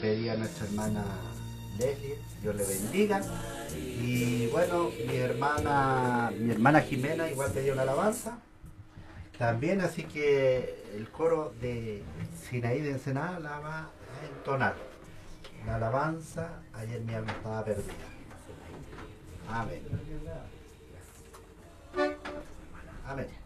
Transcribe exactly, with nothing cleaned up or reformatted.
pedí a nuestra hermana Leslie, Dios le bendiga. Y bueno, mi hermana, mi hermana Jimena igual pedía una alabanza. También, así que el coro de Sinaí de Ensenada la va a entonar. La alabanza, ayer mi alma estaba perdida. Amén. Amén.